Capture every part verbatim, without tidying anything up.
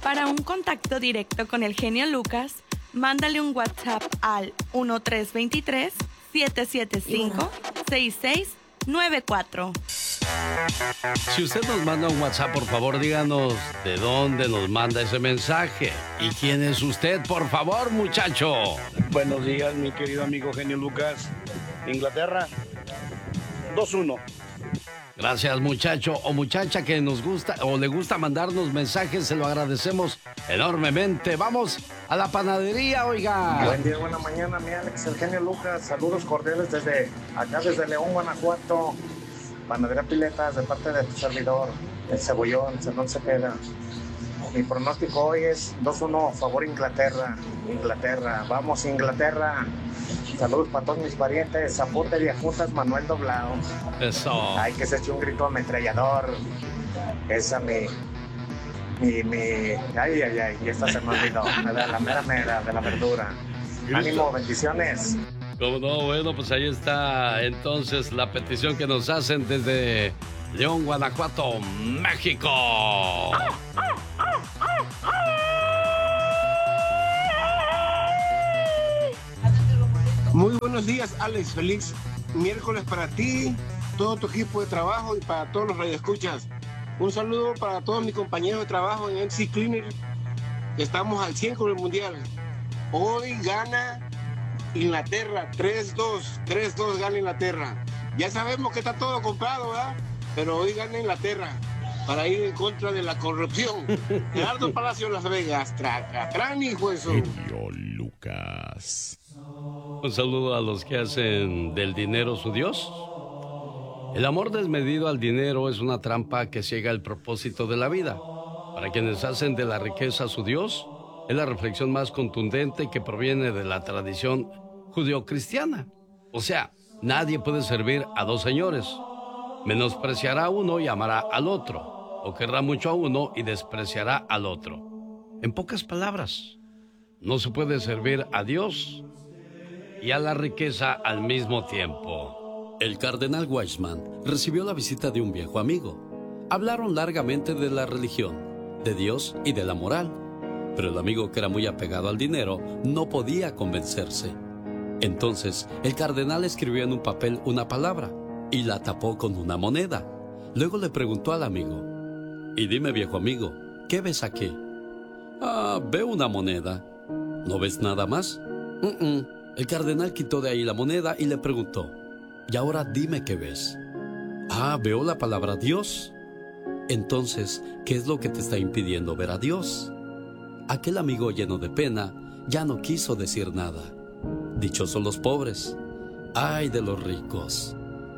Para un contacto directo con el genio Lucas, mándale un WhatsApp al uno tres dos tres, siete siete cinco, seis seis nueve cuatro. Si usted nos manda un WhatsApp, por favor, díganos de dónde nos manda ese mensaje. ¿Y quién es usted, por favor, muchacho? Buenos días, mi querido amigo genio Lucas. Inglaterra, dos uno. Gracias, muchacho o muchacha que nos gusta o le gusta mandarnos mensajes, se lo agradecemos enormemente. Vamos a la panadería, oiga. Buen día, buena mañana, mi Alex, el genio Lucas. Saludos cordiales desde acá, desde León, Guanajuato. Panadería Piletas, de parte de tu servidor, el Cebollón, Zenón Cepeda. Mi pronóstico hoy es dos uno, favor Inglaterra. Inglaterra, vamos Inglaterra. Saludos para todos mis parientes, Zapote de Ajuntas, Manuel Doblado. Eso. Ay, que se eche un grito ametrallador. Esa mi, mi, mi, ay, ay, ay, y esta se me olvidó, de la mera mera, de la verdura. Ánimo, bendiciones. Como no, bueno, pues ahí está entonces la petición que nos hacen desde León, Guanajuato, México. Muy buenos días, Alex. Feliz miércoles para ti, todo tu equipo de trabajo y para todos los radioescuchas. Un saludo para todos mis compañeros de trabajo en M C Cleaner. Estamos al cien con el Mundial. Hoy gana Inglaterra, tres dos. tres dos gana Inglaterra. Ya sabemos que está todo comprado, ¿verdad? Pero hoy gana Inglaterra para ir en contra de la corrupción. Gerardo Palacio, Las Vegas. Tracatrán, hijo de su... Genio Lucas. Un saludo a los que hacen del dinero su Dios. El amor desmedido al dinero es una trampa que ciega el propósito de la vida. Para quienes hacen de la riqueza su Dios, es la reflexión más contundente que proviene de la tradición judeocristiana. O sea, nadie puede servir a dos señores. Menospreciará a uno y amará al otro, o querrá mucho a uno y despreciará al otro. En pocas palabras, no se puede servir a Dios y a la riqueza al mismo tiempo. El cardenal Weissman recibió la visita de un viejo amigo. Hablaron largamente de la religión, de Dios y de la moral, pero el amigo, que era muy apegado al dinero, no podía convencerse. Entonces, el cardenal escribió en un papel una palabra y la tapó con una moneda. Luego le preguntó al amigo: «Y dime, viejo amigo, ¿qué ves aquí?» «Ah, veo una moneda». «¿No ves nada más?» «Mm-mm». El cardenal quitó de ahí la moneda y le preguntó: «Y ahora dime qué ves». «Ah, veo la palabra Dios». «Entonces, ¿qué es lo que te está impidiendo ver a Dios?» Aquel amigo, lleno de pena, ya no quiso decir nada. Dichosos los pobres, ay de los ricos.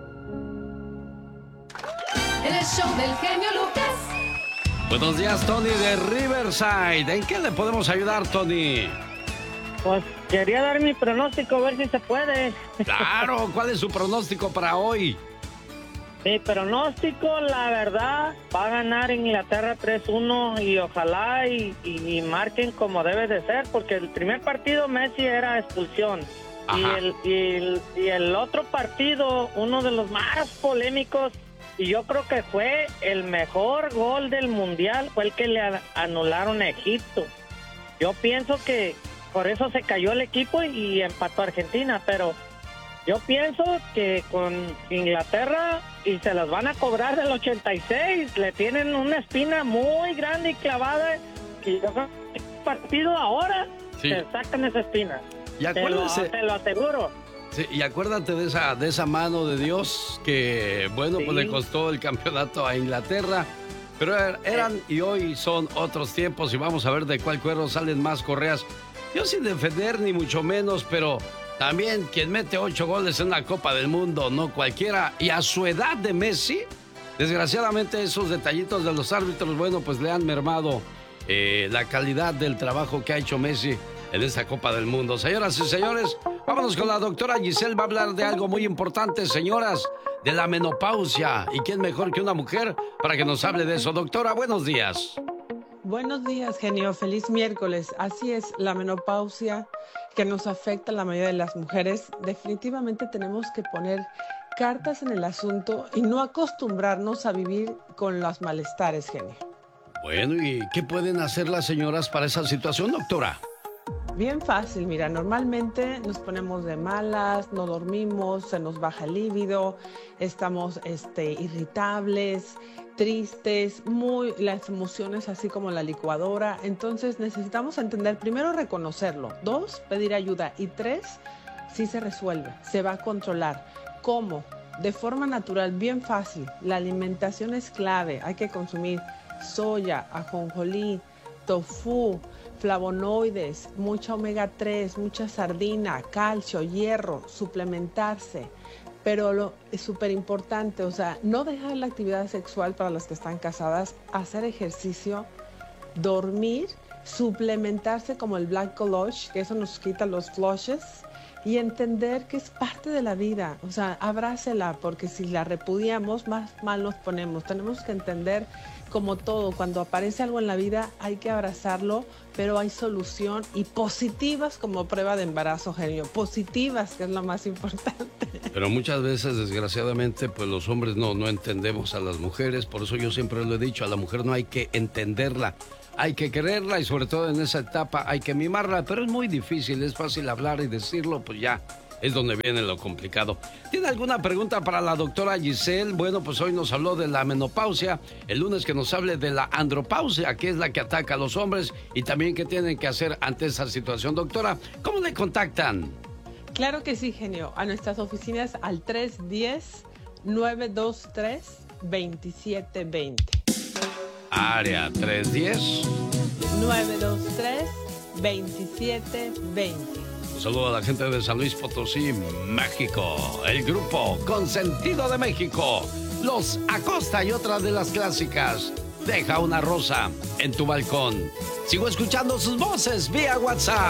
El show del genio Lucas. Buenos días, Tony de Riverside. ¿En qué le podemos ayudar, Tony? Pues quería dar mi pronóstico, a ver si se puede. Claro, ¿cuál es su pronóstico para hoy? Mi pronóstico, la verdad, va a ganar Inglaterra tres uno y ojalá y, y, y marquen como debe de ser, porque el primer partido Messi era expulsión. Y el, y, el, y el otro partido, uno de los más polémicos, y yo creo que fue el mejor gol del Mundial, fue el que le anularon a Egipto. Yo pienso que por eso se cayó el equipo y empató a Argentina, pero yo pienso que con Inglaterra, y se las van a cobrar del ochenta y seis, le tienen una espina muy grande y clavada, y yo creo que el partido ahora sí. se sacan esa espina. Y acuérdese, te, lo, te lo aseguro. Sí, y acuérdate de esa, de esa mano de Dios que, bueno, sí. pues le costó el campeonato a Inglaterra. Pero eran y hoy son otros tiempos y vamos a ver de cuál cuero salen más correas. Yo sin defender ni mucho menos, pero también quien mete ocho goles en la Copa del Mundo, no cualquiera. Y a su edad de Messi, desgraciadamente esos detallitos de los árbitros, bueno, pues le han mermado eh, la calidad del trabajo que ha hecho Messi en esta Copa del Mundo. Señoras y señores, vámonos con la doctora Giselle. Va a hablar de algo muy importante, señoras, de la menopausia. ¿Y quién mejor que una mujer para que nos hable de eso? Doctora, buenos días. Buenos días, genio. Feliz miércoles. Así es, la menopausia que nos afecta a la mayoría de las mujeres. Definitivamente tenemos que poner cartas en el asunto y no acostumbrarnos a vivir con los malestares, genio. Bueno, ¿y qué pueden hacer las señoras para esa situación, doctora? Bien fácil, mira, normalmente nos ponemos de malas, no dormimos, se nos baja el líbido, estamos este, irritables, tristes, muy, las emociones así como la licuadora. Entonces necesitamos entender, primero reconocerlo, dos, pedir ayuda y tres, sí se resuelve, se va a controlar. ¿Cómo? De forma natural, bien fácil. La alimentación es clave, hay que consumir soya, ajonjolí, tofu, flavonoides, mucha omega tres, mucha sardina, calcio, hierro, suplementarse. Pero lo es súper importante, o sea, no dejar la actividad sexual para las que están casadas, hacer ejercicio, dormir, suplementarse como el Black Golosh, que eso nos quita los flushes, y entender que es parte de la vida, o sea, abrácela, porque si la repudiamos, más mal nos ponemos. Tenemos que entender, como todo, cuando aparece algo en la vida, hay que abrazarlo, pero hay solución, y positivas como prueba de embarazo, genio, positivas, que es lo más importante. Pero muchas veces, desgraciadamente, pues los hombres no, no entendemos a las mujeres, por eso yo siempre lo he dicho, a la mujer no hay que entenderla. Hay que quererla y sobre todo en esa etapa hay que mimarla, pero es muy difícil, es fácil hablar y decirlo, pues ya es donde viene lo complicado. ¿Tiene alguna pregunta para la doctora Giselle? Bueno, pues hoy nos habló de la menopausia, el lunes que nos hable de la andropausia, que es la que ataca a los hombres y también qué tienen que hacer ante esa situación. Doctora, ¿cómo le contactan? Claro que sí, genio, a nuestras oficinas al tres uno cero, nueve dos tres, dos siete dos cero. Área tres uno cero, nueve dos tres, dos siete dos cero. Un saludo a la gente de San Luis Potosí, México. El grupo Consentido de México, Los Acosta y otra de las clásicas. Deja una rosa en tu balcón. Sigo escuchando sus voces vía WhatsApp.